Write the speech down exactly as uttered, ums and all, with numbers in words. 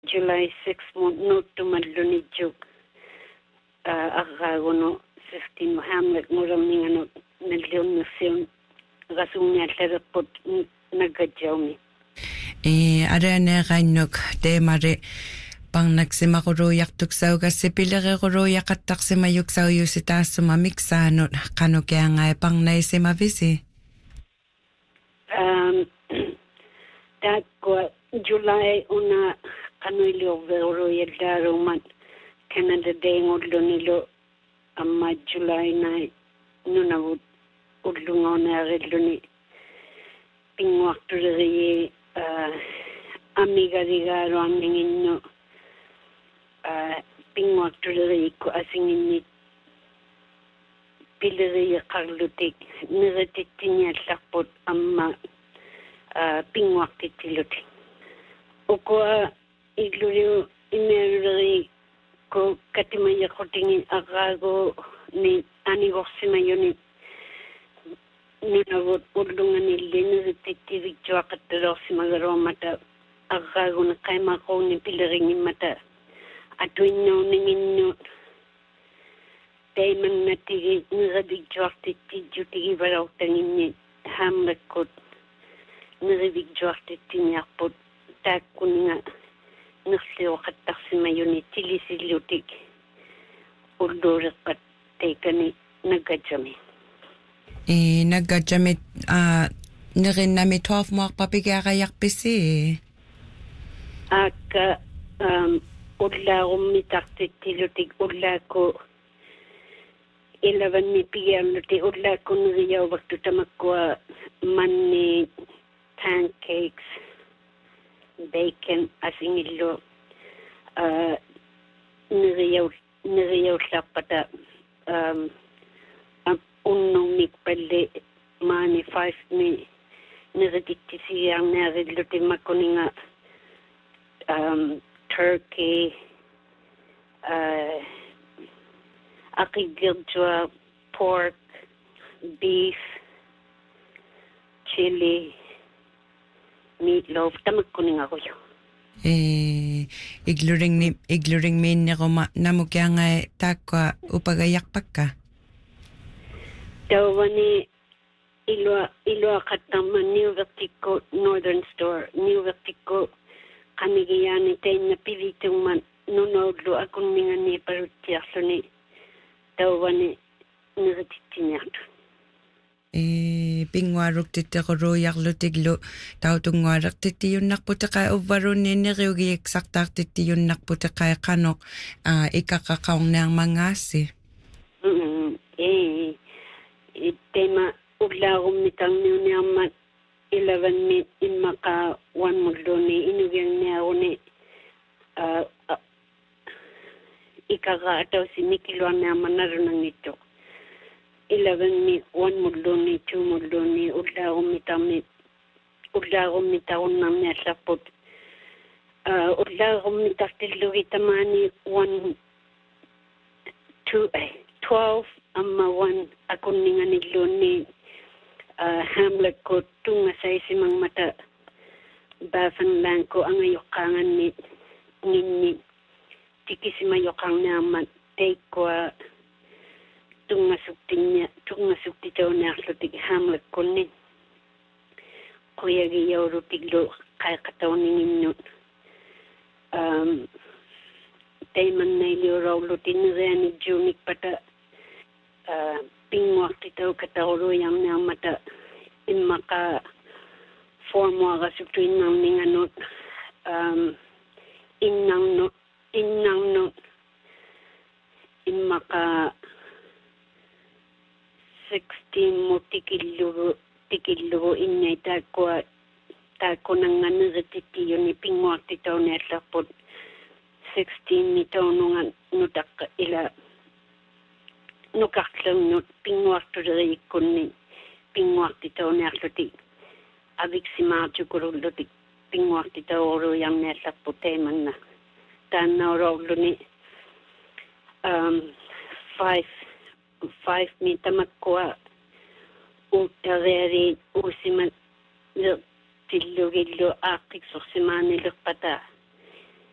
July sixth no tumalluni juk arragono fifteen Hamlet muramingano nalyon film rasungnya terpot nagajawmi. Eh ada ne gainok de mare pang nagsimaguro yaktuk sa ugas pilerero yakatak si mayuk sa uyusita sumamiksano kano kaya nga pang naisimavisi. Um, that ko July una kanoilio vero yedaro man Canada Day ngudlo nilo amma July na nuna wud udlungo na redlo ni pingwaktu ri uh, amiga rigaro amingin no uh, pingwaktu ri ko asingin ni piliri karlutik niretinya sakpot amma uh, pingwakti tilutik Okoa iglurio imerri ko katimaya kotingin agago ni anigosima yoni nunavot udungan ni lene titivi joakatero simagaro mata agago na kaima ko ni pilering mata atuino ningino taiman natigi nirabi joakti tijutigi varau tangin hamlekot nirabi joakti tinyakpot tak kuninga nasi wakat taksima yun tilisilutik urdorat pat tekani nagajami. Eh nagajami ah nirin nami twelve mo papigarayak pisi. Aka um udla umitakti tilutik udla ko eleven mi pm lutik udla ko nriyaw waktu tamakwa manni pancakes bacon asingilo uh niriyaw niriyaw sapata um unno mikpelle mani five mi niriditisi ang naridluti makuninga um turkey uh akigilja pork beef chili meatloaf tamak kuning ako yo. Eh igluring ni igluring min ni roma namukya nga takwa upagayak pakka. Dawani ilo ilo katama New Vertico Northern Store New Vertico kanigiyani tay na pilitong man nunodlo akong mga ni parutiaso ni dawani nirititinyak. Eh pingwaruk titero yaklo tiglo tautungwarak titiyun nakputaka uvaron niniryugi eksaktak titiyun nakputaka kanok uh, ikakakaong ng mga si. Mm eh tema uglarum mitang niyamat eleven mit imaka one mudoni inugyang niya ni uh, uh, ikaka ataw si Mikilo na manarunang nito. eleven mi one mudloni two mudloni udla umitami udla umitaon na may sapot uh, udla umitaktillo itamani one two eh, twelve amma one akuninga niloni uh, hamlet ko tunga sa isimang mata bafan lang ko ang ayokangan ni nini tikisimayokang naman take ko uh, tunga suktinya tunga suktitaw na aklotik hamlet konni kuya giyaw rutiglo kaya kataw ningin nun um tayman na iliyo raw lutin rin ni Junik pata uh, pingwak titaw kataw ruyang na mata imaka formo aga suktuin ng ninganot um innang no innang no imaka sixteen mo tikilo tikilo inay takwa tako nang nanatiti yun ni pingwak titaw na tapot sixteen nito nung nutak ila nukaklang nut pingwak to rin ikon ni pingwak titaw na akloti abik si Macho kuruloti pingwak titaw oro yang na tapot man na tanaw ro ni um five five mita makwa utaveri usiman tillo gillo akik so simani lukpata